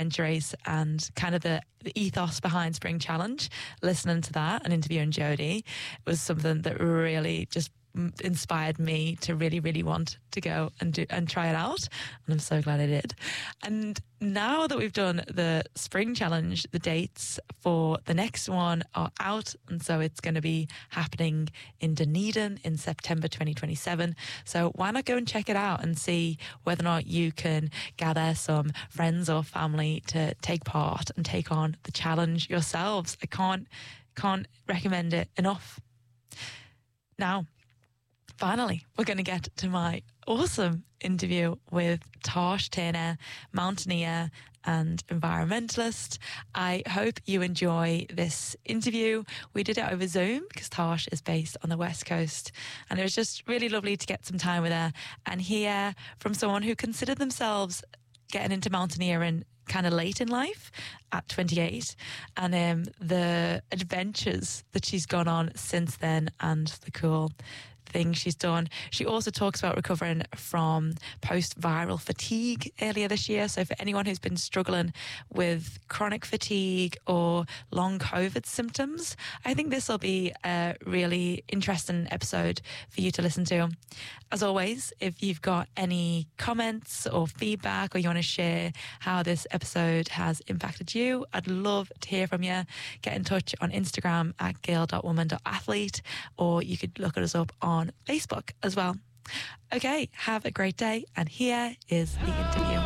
adventure race and kind of the ethos behind Spring Challenge, listening to that and interviewing Jodie was something that really just inspired me to really, really want to go and try it out. And I'm so glad I did. And now that we've done the Spring Challenge, the dates for the next one are out. And so it's going to be happening in Dunedin in September 2027. So why not go and check it out and see whether or not you can gather some friends or family to take part and take on the challenge yourselves. I can't recommend it enough. Now, finally, we're going to get to my awesome interview with Tash Turner, mountaineer and environmentalist. I hope you enjoy this interview. We did it over Zoom because Tash is based on the West Coast, and it was just really lovely to get some time with her and hear from someone who considered themselves getting into mountaineering kind of late in life at 28, and the adventures that she's gone on since then and the cool things she's done. She also talks about recovering from post-viral fatigue earlier this year. So for anyone who's been struggling with chronic fatigue or long COVID symptoms, I think this will be a really interesting episode for you to listen to. As always, if you've got any comments or feedback, or you want to share how this episode has impacted you, I'd love to hear from you. Get in touch on Instagram at gail.woman.athlete, or you could look us up on Facebook as well. Okay, have a great day, and here is the interview.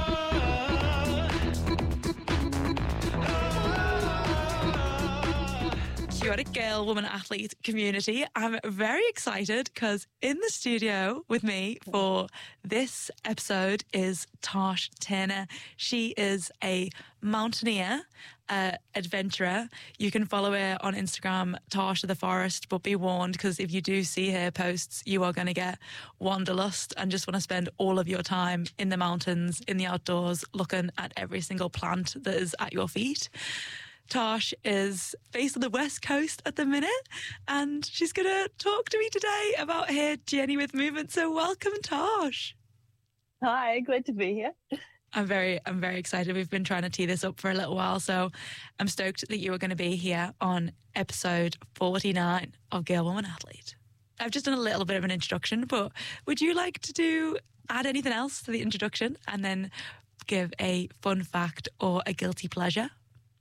Kia ora, Gail Woman Athlete community. I'm very excited because in the studio with me for this episode is Tash Turner. She is a mountaineer, adventurer. You can follow her on Instagram, Tash of the Forest, but be warned, because if you do see her posts, you are going to get wanderlust and just want to spend all of your time in the mountains, in the outdoors, looking at every single plant that is at your feet. Tash is based on the West Coast at the minute, and she's going to talk to me today about her journey with movement. So welcome, Tash. Hi, glad to be here. I'm very excited. We've been trying to tee this up for a little while, so I'm stoked that you are going to be here on episode 49 of Gail Woman Athlete. I've just done a little bit of an introduction, but would you like to add anything else to the introduction and then give a fun fact or a guilty pleasure?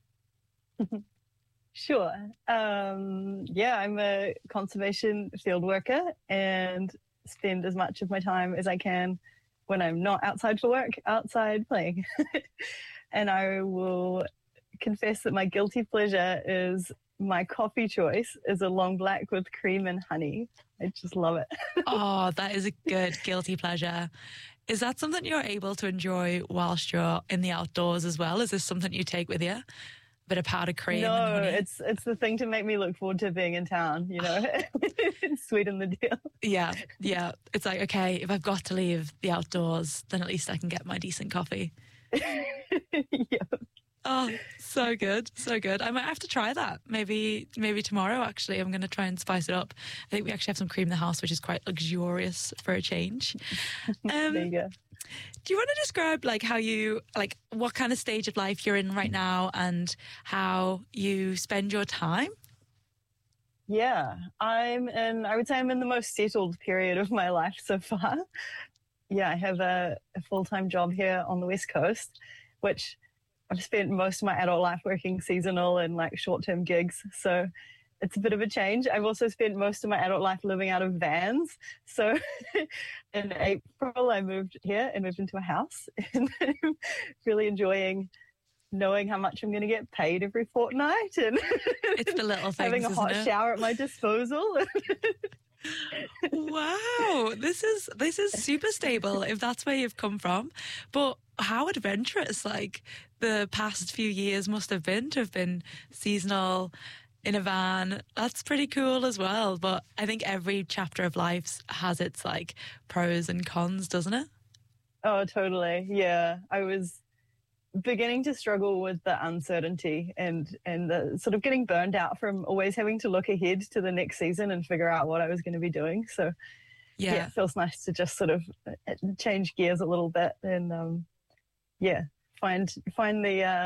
Sure. Yeah, I'm a conservation field worker and spend as much of my time as I can when I'm not outside for work, outside playing. And I will confess that my guilty pleasure is my coffee choice is a long black with cream and honey. I just love it. Oh, that is a good guilty pleasure. Is that something you're able to enjoy whilst you're in the outdoors as well? Is this something you take with you? Bit of powdered cream. No, and honey. it's the thing to make me look forward to being in town, you know. Sweeten the deal. Yeah. It's like, okay, if I've got to leave the outdoors, then at least I can get my decent coffee. Yeah. Oh, so good. I might have to try that. Maybe tomorrow, actually. I'm going to try and spice it up. I think we actually have some cream in the house, which is quite luxurious for a change. There you go. Do you want to describe what kind of stage of life you're in right now and how you spend your time? Yeah, I would say I'm in the most settled period of my life so far. Yeah, I have a full-time job here on the West Coast, which I've spent most of my adult life working seasonal and like short-term gigs. So it's a bit of a change. I've also spent most of my adult life living out of vans. So in April, I moved here and moved into a house, and I'm really enjoying knowing how much I'm going to get paid every fortnight, and it's the little things, having a hot shower at my disposal. Wow, this is super stable if that's where you've come from. But how adventurous like the past few years must have been to have been seasonal in a van. That's pretty cool as well. But I think every chapter of life has its like pros and cons, doesn't it? Oh, totally. Yeah, I was beginning to struggle with the uncertainty and the sort of getting burned out from always having to look ahead to the next season and figure out what I was going to be doing. So yeah, it feels nice to just sort of change gears a little bit and find the